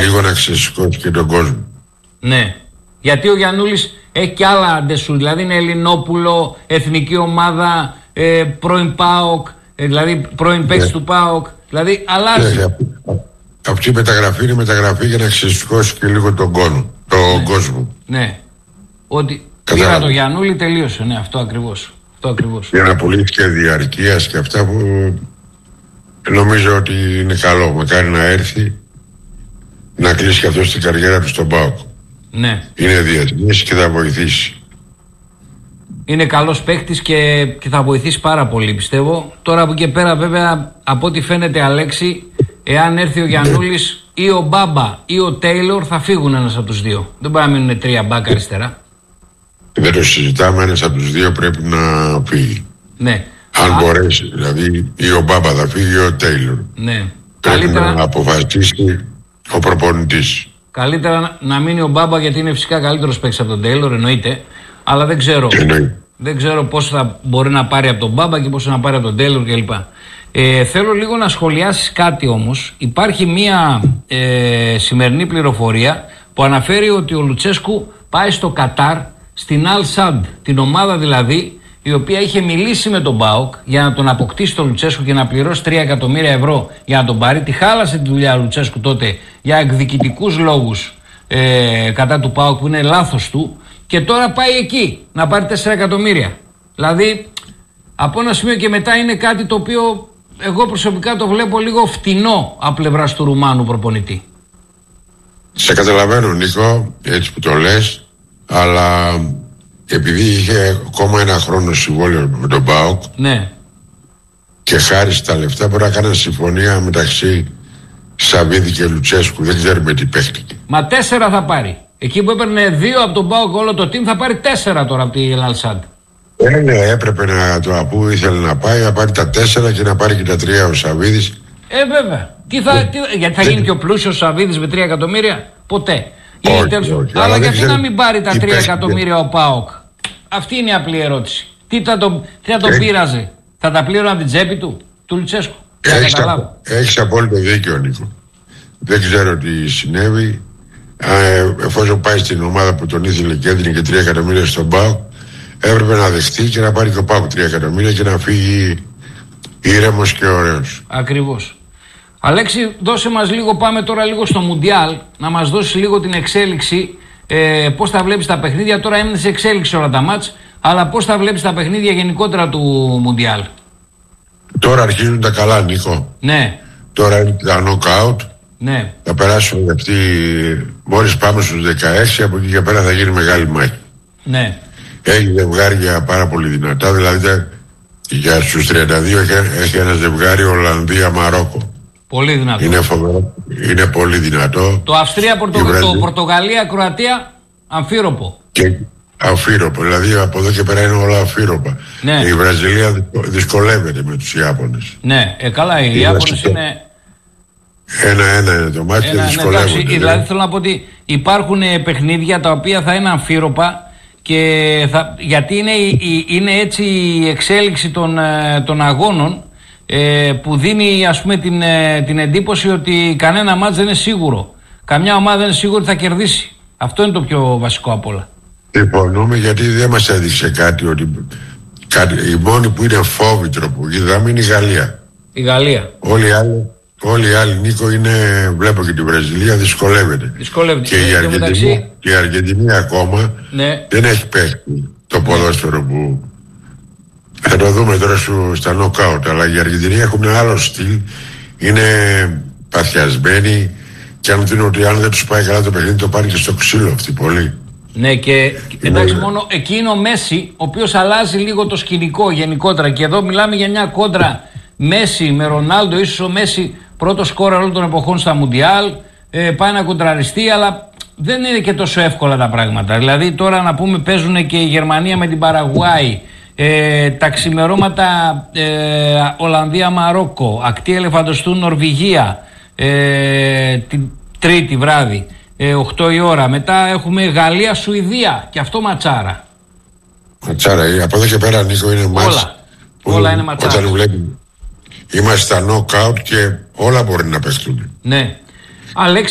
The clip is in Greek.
λίγο να ξεσηκώσει και τον κόσμο. Ναι. Γιατί ο Γιαννούλης έχει και άλλα αντεσού. Δηλαδή είναι Ελληνόπουλο, εθνική ομάδα, πρώην ΠΑΟΚ, δηλαδή πρώην παίκτης του ΠΑΟΚ. Δηλαδή αλλάζει. Αυτή η μεταγραφή είναι μεταγραφή για να ξεσηκώσει και λίγο τον κόσμο. Ναι. Ότι πήρα το Γιαννούλη, τελείωσε. Ναι, αυτό ακριβώς. Για να πουλήσει και διαρκείας και αυτά που νομίζω ότι είναι καλό. Μακάρι να έρθει να κλείσει και αυτό την καριέρα του στον ΠΑΟΚ. Ναι. Είναι διεθνής και θα βοηθήσει. Είναι καλός παίκτης και θα βοηθήσει πάρα πολύ, πιστεύω. Τώρα από εκεί πέρα, βέβαια, από ό,τι φαίνεται, Αλέξη, εάν έρθει ο Γιαννούλης ή ο Μπάμπα ή ο Τέιλορ, θα φύγουν ένας από τους δύο. Δεν μπορεί να μείνουν 3 μπακ αριστερά. Δεν το συζητάμε, ένας από τους δύο πρέπει να φύγει. Ναι. Αν μπορέσει, δηλαδή ή ο Μπάμπα θα φύγει ή ο Τέιλορ. Ναι. Πρέπει καλύτερα να αποφασίσει ο προπονητής. Καλύτερα να μείνει ο Μπάμπα, γιατί είναι φυσικά καλύτερος παίκτης από τον Τέιλορ, εννοείται. Αλλά δεν ξέρω πώς θα μπορεί να πάρει από τον Μπάμπα και πώς να πάρει από τον Τέιλορ κλπ. Θέλω λίγο να σχολιάσεις κάτι όμως. Υπάρχει μία σημερινή πληροφορία που αναφέρει ότι ο Λουτσέσκου πάει στο Κατάρ, στην Al Sadd, την ομάδα δηλαδή η οποία είχε μιλήσει με τον ΠΑΟΚ για να τον αποκτήσει τον Λουτσέσκου και να πληρώσει 3 εκατομμύρια ευρώ για να τον πάρει. Τη χάλασε τη δουλειά ο Λουτσέσκου τότε για εκδικητικούς λόγους κατά του ΠΑΟΚ, που είναι λάθος του, και τώρα πάει εκεί να πάρει 4 εκατομμύρια. Δηλαδή από ένα σημείο και μετά είναι κάτι το οποίο εγώ προσωπικά το βλέπω λίγο φτηνό από πλευράς του Ρουμάνου προπονητή. Σε καταλαβαίνω, Νίκο, έτσι που το λες, αλλά επειδή είχε ακόμα 1 χρόνο συμβόλαιο με τον ΠΑΟΚ, ναι, και χάρη στα λεφτά μπορεί να κάνει συμφωνία μεταξύ Σαββίδη και Λουτσέσκου. Δεν ξέρουμε τι παίχτηκε. Μα 4 θα πάρει. Εκεί που έπαιρνε 2 από τον ΠΑΟΚ όλο το team, θα πάρει 4 τώρα από τη Al Sadd. Ναι, έπρεπε να το απού ήθελε να πάει, να πάρει τα 4 και να πάρει και τα 3 ο Σαββίδης. Βέβαια. Γιατί θα γίνει και ο πλούσιος Σαββίδης με 3 εκατομμύρια? Ποτέ. Όχι, αλλά γιατί να μην πάρει τα 3 εκατομμύρια ο ΠΑΟΚ? Αυτή είναι η απλή ερώτηση. Τι θα τον πείραζε? Θα τα πλήρωνε από την τσέπη του Λουτσέσκου? Έχεις απόλυτο δίκιο, Νίκο. Δεν ξέρω τι συνέβη. Εφόσον πάει στην ομάδα που τον ήθελε και έδινε και 3 εκατομμύρια στον ΠΑΟΚ, έπρεπε να δεχτεί και να πάρει και ο ΠΑΟΚ 3 εκατομμύρια και να φύγει ήρεμος και ωραίος. Ακριβώς. Αλέξη, δώσε μας λίγο, πάμε τώρα λίγο στο Μουντιάλ, να μας δώσει λίγο την εξέλιξη, πώς τα βλέπεις τα παιχνίδια. Τώρα έμεινε σε εξέλιξη όλα τα μάτς, αλλά πώς τα βλέπεις τα παιχνίδια γενικότερα του Μουντιάλ? Τώρα αρχίζουν τα καλά, Νίκο. Ναι. Τώρα είναι τα νοκάουτ. Ναι. Θα περάσουν αυτοί, μόλις πάμε στους 16, από εκεί και πέρα θα γίνει μεγάλη μάχη. Ναι. Έχει ζευγάρια πάρα πολύ δυνατά, δηλαδή για στους 32 έχει ένα ζευγάρι Ολλανδία-Μαρόκο. Πολύ δυνατό. Είναι φοβερό, είναι πολύ δυνατό. Το το Πορτογαλία-Κροατία αμφίροπο. Και αμφίροπο, δηλαδή από εδώ και πέρα είναι όλα αμφίροπα. Ναι. Η Βραζιλία δυσκολεύεται με τους Ιάπωνες. Ναι, καλά, οι Ιάπωνες είναι... 1-1 είναι το μάτι και δυσκολεύονται. Δηλαδή θέλω να πω ότι υπάρχουν παιχνίδια τα οποία θα είναι αμφίροπα, και γιατί είναι έτσι η εξέλιξη των αγώνων, που δίνει, ας πούμε, την εντύπωση ότι κανένα μάτς δεν είναι σίγουρο. Καμιά ομάδα δεν είναι σίγουρη ότι θα κερδίσει. Αυτό είναι το πιο βασικό απ' όλα. Συμφωνούμε, γιατί δεν μας έδειξε κάτι ότι η μόνη που είναι φόβητρο που είδαμε είναι η Γαλλία. Η Γαλλία. Όλοι οι άλλοι, Νίκο, βλέπω και τη Βραζιλία δυσκολεύεται. Και η Αργεντινή ακόμα, ναι, δεν έχει παίχτη το ποδόσφαιρο που θα το δούμε τώρα στα νοκάουτ. Αλλά οι Αργεντινοί έχουν ένα άλλο στυλ, είναι παθιασμένοι, και αν δίνουν ότι αν δεν τους πάει καλά το παιχνίδι, το πάνε και στο ξύλο αυτοί πολύ. Ναι, και εντάξει, μόνο εκεί είναι ο Μέση, ο οποίος αλλάζει λίγο το σκηνικό γενικότερα. Και εδώ μιλάμε για μια κόντρα Μέση με Ρονάλντο, ίσως ο Μέση πρώτο σκόρερ όλων των εποχών στα Μουντιάλ, πάει να κοντραριστεί, αλλά δεν είναι και τόσο εύκολα τα πράγματα. Δηλαδή τώρα να πούμε παίζουν και η Γερμανία με την Παραγουάη, τα ξημερώματα Ολλανδία-Μαρόκο, ακτή Ελεφαντοστού Νορβηγία, την Τρίτη βράδυ, 8 η ώρα. Μετά έχουμε Γαλλία-Σουηδία, και αυτό ματσάρα. Ματσάρα, από εδώ και πέρα, Νίκο, είναι μάτς. Όλα είναι ματσάρα. Όταν βλέπουμε, είμαστε στα knockout και όλα μπορεί να παιχτούν. Ναι. Αλέξη,